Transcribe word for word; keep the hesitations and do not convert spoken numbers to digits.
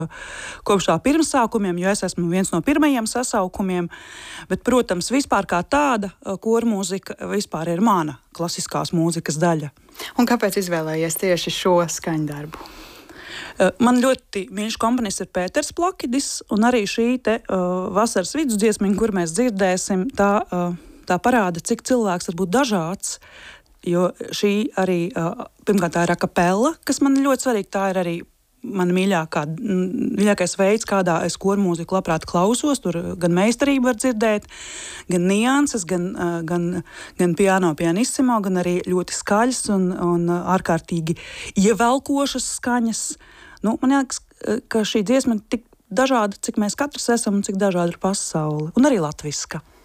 kopš tā pirmsākumiem, jo es esmu viens no pirmajiem sasaukumiem, bet, protams, vispār kā tāda kormūzika vispār ir mana klasiskās mūzikas daļa. Un kāpēc izvēlējies tieši šo skaņdarbu? Man ļoti mīļš komponists ir Pēters Plakidis, un arī šī te uh, vasaras vidusdziesmiņa, kur mēs dzirdēsim, tā, uh, tā parāda, cik cilvēks var būt dažāds, jo šī arī, uh, pirmkārt, tā ir a capella, kas man ļoti svarīgi, tā ir arī man mīļākā, mīļākais veids, kādā es kormūziku labprāt klausos. Tur gan meistarību var dzirdēt, gan nianses, gan, gan, gan piano pianissimo, gan arī ļoti skaļas un, un ārkārtīgi ievelkošas skaņas. Nu, man liekas, ka šī dziesma ir tik dažāda, cik mēs katrs esam un cik dažāda ir pasaule. Un arī latviska.